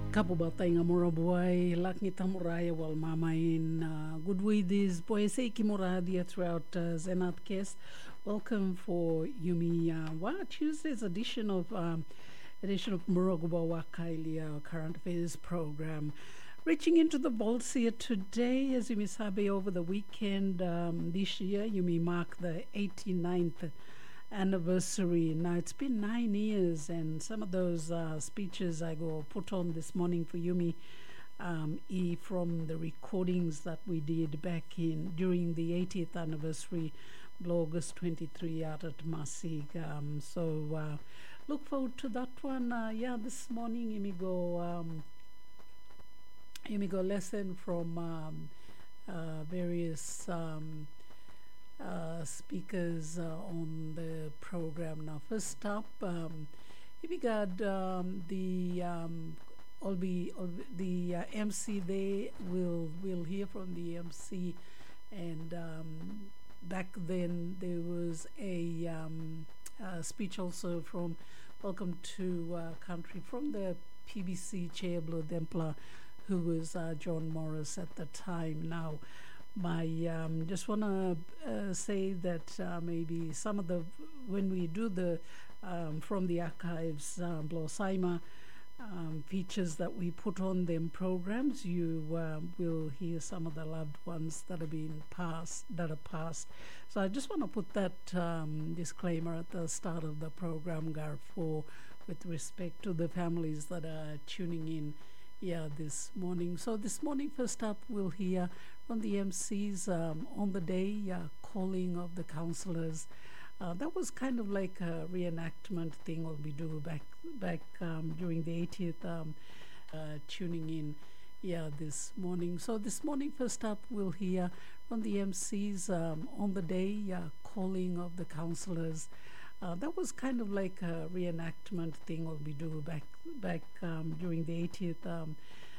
Kabubatay nga mura buhay, lakngita muraya wal mamain. Good way this boy say kimuradia throughout Zenat. Welcome for Yumi Tuesday's edition of Muruguba Wakailia current affairs program. Reaching into the vaults here today, as Yumi Sabe over the weekend this year, Yumi mark the 89th anniversary. Now it's been 9 years, and some of those speeches I go put on this morning for Yumi from the recordings that we did back in during the 80th anniversary, August 23 out at Masig. So look forward to that one. This morning Yumi go lesson from various speakers on the program. Now, first up, we got the MC. They will hear from the MC, and back then there was a speech also from Welcome to Country from the PBC chair Blue Dempla, who was John Morris at the time. Now, just want to say that maybe some of the when we do the from the archives Blosaima features that we put on them programs, you will hear some of the loved ones that have been passed. So I just want to put that disclaimer at the start of the program, Garfor, with respect to the families that are tuning in this morning. So this morning, first up, we'll hear from the MCs on the day, calling of the councillors. That was kind of like a reenactment thing what we do back during the 80th tuning in this morning. So this morning, first up, we'll hear from the MCs on the day, calling of the councillors. That was kind of like a reenactment thing what we do back during the 80th